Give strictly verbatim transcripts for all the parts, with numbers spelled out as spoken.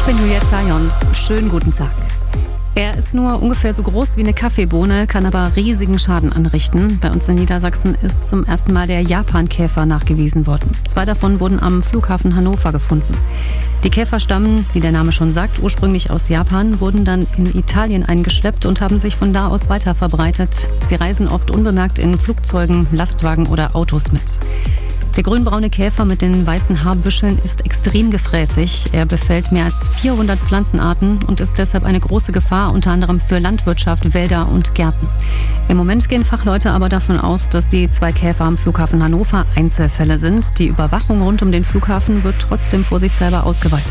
bin Juliette Zayons. Schönen guten Tag. Er ist nur ungefähr so groß wie eine Kaffeebohne, kann aber riesigen Schaden anrichten. Bei uns in Niedersachsen ist zum ersten Mal der Japankäfer nachgewiesen worden. Zwei davon wurden am Flughafen Hannover gefunden. Die Käfer stammen, wie der Name schon sagt, ursprünglich aus Japan, wurden dann in Italien eingeschleppt und haben sich von da aus weiter verbreitet. Sie reisen oft unbemerkt in Flugzeugen, Lastwagen oder Autos mit. Der grünbraune Käfer mit den weißen Haarbüscheln ist extrem gefräßig. Er befällt mehr als vierhundert Pflanzenarten und ist deshalb eine große Gefahr, unter anderem für Landwirtschaft, Wälder und Gärten. Im Moment gehen Fachleute aber davon aus, dass die zwei Käfer am Flughafen Hannover Einzelfälle sind. Die Überwachung rund um den Flughafen wird trotzdem vorsichtshalber ausgeweitet.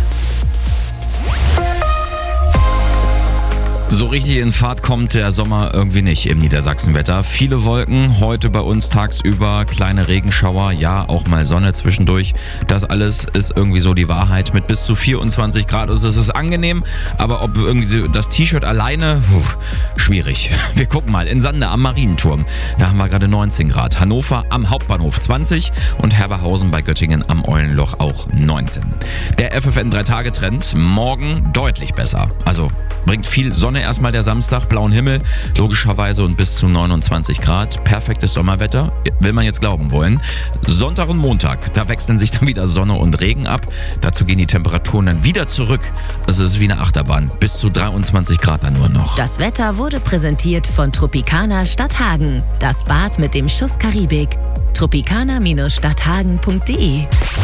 So richtig in Fahrt kommt der Sommer irgendwie nicht im Niedersachsenwetter. Viele Wolken, heute bei uns tagsüber kleine Regenschauer, ja auch mal Sonne zwischendurch. Das alles ist irgendwie so die Wahrheit. Mit bis zu vierundzwanzig Grad ist es angenehm, aber ob irgendwie das T-Shirt alleine, puh, schwierig. Wir gucken mal in Sande am Marienturm. Da haben wir gerade neunzehn Grad. Hannover am Hauptbahnhof zwanzig und Herberhausen bei Göttingen am Eulenloch auch neunzehn. Der F F N drei Tage Trend morgen deutlich besser. Also bringt viel Sonne erstmal der Samstag, blauen Himmel, logischerweise und bis zu neunundzwanzig Grad. Perfektes Sommerwetter, will man jetzt glauben wollen. Sonntag und Montag, da wechseln sich dann wieder Sonne und Regen ab. Dazu gehen die Temperaturen dann wieder zurück. Also es ist wie eine Achterbahn, bis zu dreiundzwanzig Grad dann nur noch. Das Wetter wurde präsentiert von Tropicana Stadthagen. Das Bad mit dem Schuss Karibik. tropicana Stadthagen punkt de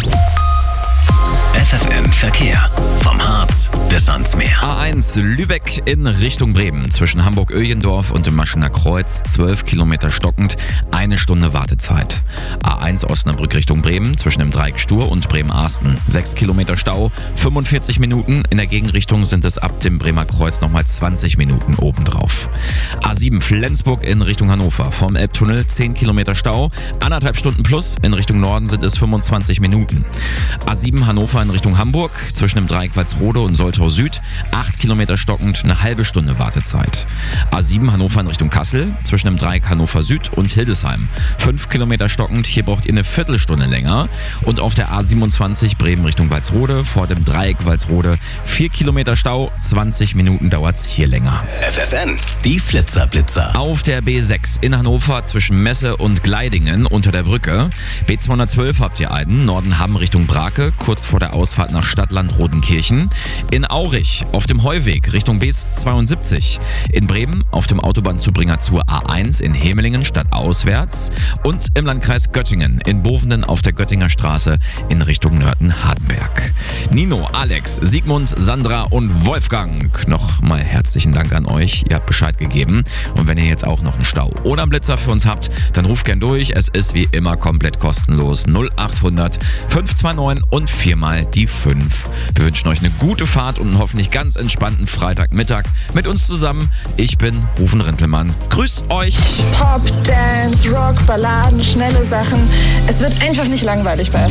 F F N Verkehr. Vom Harz bis ans Meer. A eins Lübeck in Richtung Bremen. Zwischen Hamburg-Öjendorf und dem Maschener Kreuz. zwölf Kilometer stockend. Eine Stunde Wartezeit. A eins Osnabrück Richtung Bremen. Zwischen dem Dreieck Stur und Bremen-Arsten. sechs Kilometer Stau. fünfundvierzig Minuten. In der Gegenrichtung sind es ab dem Bremer Kreuz nochmal zwanzig Minuten obendrauf. A sieben Flensburg in Richtung Hannover. Vom Elbtunnel zehn Kilometer Stau. Anderthalb Stunden plus. In Richtung Norden sind es fünfundzwanzig Minuten. A sieben Hannover in Richtung Hamburg, zwischen dem Dreieck Walsrode und Soltau Süd, acht Kilometer stockend, eine halbe Stunde Wartezeit. A sieben Hannover in Richtung Kassel, zwischen dem Dreieck Hannover Süd und Hildesheim, fünf Kilometer stockend, hier braucht ihr eine Viertelstunde länger. Und auf der A siebenundzwanzig Bremen Richtung Walsrode, vor dem Dreieck Walsrode, vier Kilometer Stau, zwanzig Minuten dauert's hier länger. F F N, die Flitzerblitzer. Auf der B sechs in Hannover zwischen Messe und Gleidingen unter der Brücke. B zweihundertzwölf habt ihr einen, Norden Hamm Richtung Brake, kurz vor der Ausfahrt nach Stadtland Rodenkirchen. In Aurich auf dem Heuweg Richtung B zweiundsiebzig. In Bremen auf dem Autobahnzubringer zur A eins in Hemelingen stadtauswärts. Und im Landkreis Göttingen in Bovenden auf der Göttinger Straße in Richtung Nörten-Hardenberg. Nino, Alex, Sigmund, Sandra und Wolfgang. Nochmal herzlichen Dank an euch. Ihr habt Bescheid gegeben. Und wenn ihr jetzt auch noch einen Stau oder einen Blitzer für uns habt, dann ruft gern durch. Es ist wie immer komplett kostenlos. null achthundert fünf zwei neun und viermal die fünf. Wir wünschen euch eine gute Fahrt und einen hoffentlich ganz entspannten Freitagmittag mit uns zusammen. Ich bin Rufen Rintelmann. Grüß euch! Pop, Dance, Rock, Balladen, schnelle Sachen. Es wird einfach nicht langweilig bei F